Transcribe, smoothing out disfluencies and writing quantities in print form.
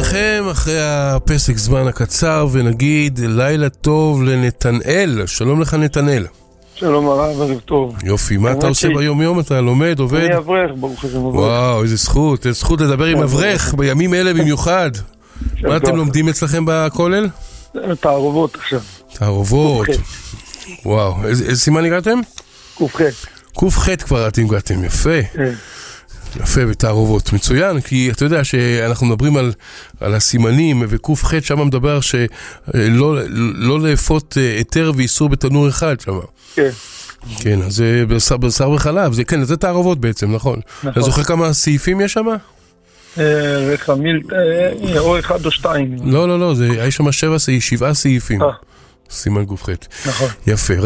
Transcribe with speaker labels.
Speaker 1: אליכם אחרי הפסק זמן הקצר ונגיד לילה טוב לנתנאל. שלום לך נתנאל.
Speaker 2: שלום הרב, ערב טוב.
Speaker 1: יופי, מה אתה עושה ביום יום? אתה לומד, עובד?
Speaker 2: אני אברך, ברוך השם אברך.
Speaker 1: וואו, איזה זכות, איזה זכות לדבר עם אברך בימים אלה במיוחד. מה אתם לומדים אצלכם בכולל?
Speaker 2: תערובות עכשיו.
Speaker 1: תערובות. וואו, איזה סימן הגעתם?
Speaker 2: ק"ח.
Speaker 1: ק"ח כבר אתם הגעתם, יפה. יפה, בתערובות. מצוין, כי אתה יודע שאנחנו מדברים על הסימנים, וק"ח שם מדבר שלא לאפות היתר ואיסור בתנור אחד שם.
Speaker 2: כן.
Speaker 1: כן, אז זה בשר וחלב, זה, זה תערובות בעצם, נכון? אתה זוכר כמה סעיפים יש שם?
Speaker 2: או אחד או שתיים.
Speaker 1: לא, יש שם 7 סעיפים. סימן ק"ח.
Speaker 2: נכון.
Speaker 1: יפה.